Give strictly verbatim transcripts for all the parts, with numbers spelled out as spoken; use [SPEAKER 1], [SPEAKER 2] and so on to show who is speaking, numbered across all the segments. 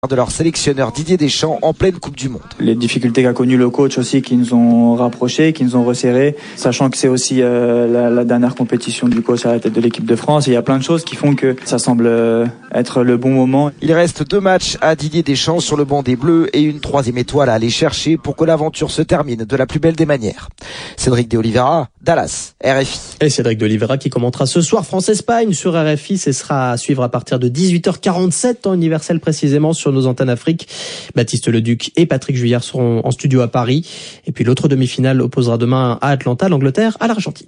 [SPEAKER 1] de leur sélectionneur Didier Deschamps en pleine Coupe du Monde.
[SPEAKER 2] Les difficultés qu'a connues le coach aussi qui nous ont rapprochés, qui nous ont resserrés, sachant que c'est aussi euh, la, la dernière compétition du coach à la tête de l'équipe de France. Et il y a plein de choses qui font que ça semble euh, être le bon moment.
[SPEAKER 1] Il reste deux matchs à Didier Deschamps sur le banc des Bleus et une troisième étoile à aller chercher pour que l'aventure se termine de la plus belle des manières. Cédric de Oliveira, Dallas, R F I.
[SPEAKER 3] Et Cédric de Oliveira qui commentera ce soir France-Espagne sur R F I. Ce sera à suivre à partir de dix-huit heures quarante-sept, temps universel précisément, sur nos antennes Afrique. Baptiste Leduc et Patrick Juillard seront en studio à Paris. Et puis l'autre demi-finale opposera demain à Atlanta l'Angleterre à l'Argentine.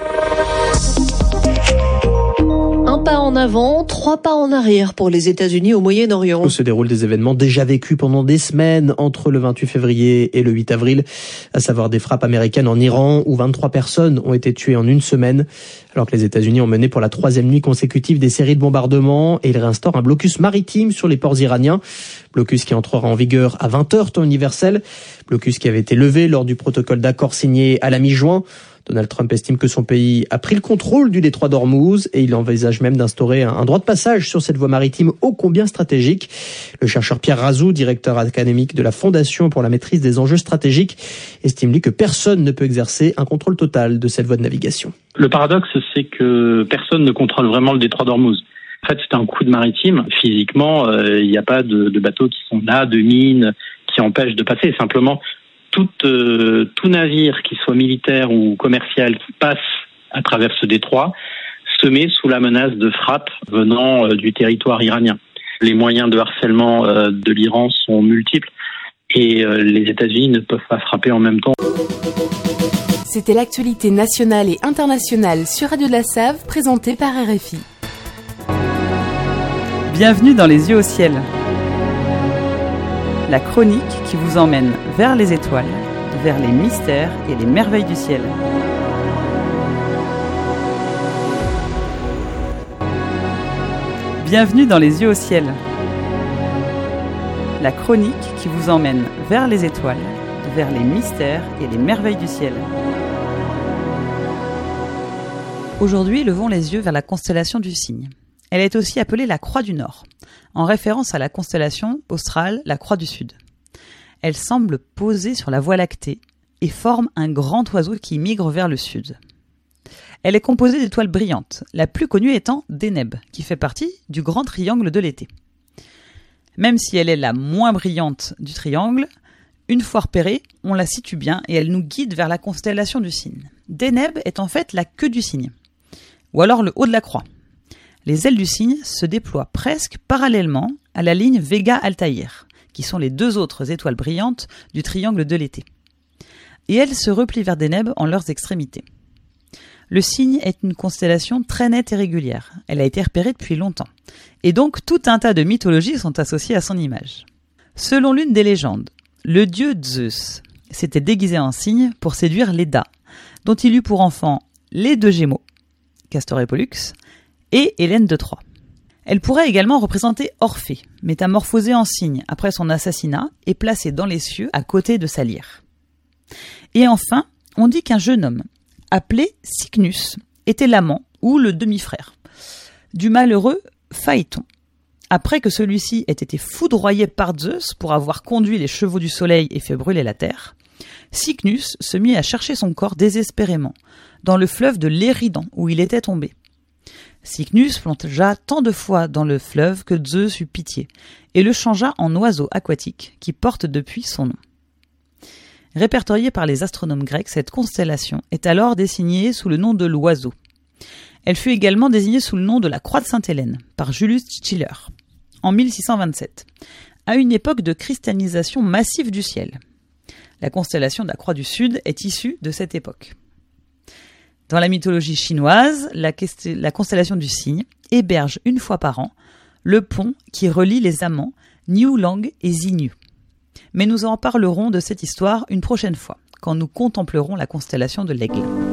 [SPEAKER 4] Un pas en avant, trois pas en arrière pour les États-Unis au Moyen-Orient.
[SPEAKER 3] Où se déroulent des événements déjà vécus pendant des semaines entre le vingt-huit février et le huit avril, à savoir des frappes américaines en Iran où vingt-trois personnes ont été tuées en une semaine, alors que les États-Unis ont mené pour la troisième nuit consécutive des séries de bombardements et ils réinstaurent un blocus maritime sur les ports iraniens. Blocus qui entrera en vigueur à vingt heures temps universel. Blocus qui avait été levé lors du protocole d'accord signé à la mi-juin. Donald Trump estime que son pays a pris le contrôle du détroit d'Ormuz et il envisage même d'instaurer un droit de passage sur cette voie maritime ô combien stratégique. Le chercheur Pierre Razou, directeur académique de la Fondation pour la maîtrise des enjeux stratégiques, estime lui que personne ne peut exercer un contrôle total de cette voie de navigation.
[SPEAKER 5] Le paradoxe, c'est que personne ne contrôle vraiment le détroit d'Ormuz. En fait, c'est un coude maritime. Physiquement, il euh, n'y a pas de, de bateaux qui sont là, de mines qui empêchent de passer. Simplement, tout, euh, tout navire, qui soit militaire ou commercial, qui passe à travers ce détroit, se met sous la menace de frappes venant euh, du territoire iranien. Les moyens de harcèlement euh, de l'Iran sont multiples et euh, les États-Unis ne peuvent pas frapper en même temps.
[SPEAKER 6] C'était l'actualité nationale et internationale sur Radio de la Save, présentée par R F I.
[SPEAKER 7] Bienvenue dans Les Yeux au ciel, la chronique qui vous emmène vers les étoiles, vers les mystères et les merveilles du ciel. Bienvenue dans Les Yeux au ciel, la chronique qui vous emmène vers les étoiles, vers les mystères et les merveilles du ciel. Aujourd'hui, levons les yeux vers la constellation du Cygne. Elle est aussi appelée la Croix du Nord, en référence à la constellation australe, la Croix du Sud. Elle semble posée sur la Voie lactée et forme un grand oiseau qui migre vers le sud. Elle est composée d'étoiles brillantes, la plus connue étant Deneb, qui fait partie du grand triangle de l'été. Même si elle est la moins brillante du triangle, une fois repérée, on la situe bien et elle nous guide vers la constellation du Cygne. Deneb est en fait la queue du cygne, ou alors le haut de la croix. Les ailes du cygne se déploient presque parallèlement à la ligne Vega-Altaïr, qui sont les deux autres étoiles brillantes du triangle de l'été. Et elles se replient vers Deneb en leurs extrémités. Le cygne est une constellation très nette et régulière. Elle a été repérée depuis longtemps. Et donc tout un tas de mythologies sont associées à son image. Selon l'une des légendes, le dieu Zeus s'était déguisé en cygne pour séduire Léda, dont il eut pour enfant les deux Gémeaux, Castor et Pollux, et Hélène de Troie. Elle pourrait également représenter Orphée, métamorphosé en cygne après son assassinat et placé dans les cieux à côté de sa lyre. Et enfin, on dit qu'un jeune homme, appelé Cycnus, était l'amant ou le demi-frère du malheureux Phaéton. Après que celui-ci ait été foudroyé par Zeus pour avoir conduit les chevaux du soleil et fait brûler la terre, Cycnus se mit à chercher son corps désespérément dans le fleuve de l'Éridan où il était tombé. Cycnus plongea tant de fois dans le fleuve que Zeus eut pitié et le changea en oiseau aquatique qui porte depuis son nom. Répertoriée par les astronomes grecs, cette constellation est alors désignée sous le nom de l'oiseau. Elle fut également désignée sous le nom de la Croix de Sainte-Hélène par Julius Schiller en mille six cent vingt-sept, à une époque de christianisation massive du ciel. La constellation de la Croix du Sud est issue de cette époque. Dans la mythologie chinoise, la, quest- la constellation du Cygne héberge une fois par an le pont qui relie les amants Niu Lang et Xinyu. Mais nous en parlerons de cette histoire une prochaine fois, quand nous contemplerons la constellation de l'Aigle.